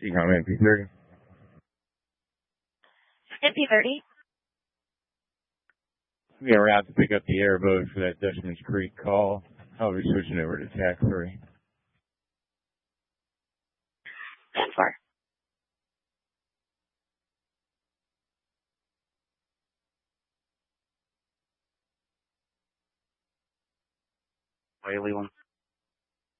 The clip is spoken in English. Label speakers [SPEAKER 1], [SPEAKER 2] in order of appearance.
[SPEAKER 1] Ecom MP30.
[SPEAKER 2] MP30.
[SPEAKER 1] We are out to pick up the airboat for that Dutchman's Creek call. I'll be switching over to TAC 3.
[SPEAKER 2] 10-4.
[SPEAKER 3] Whaley 1.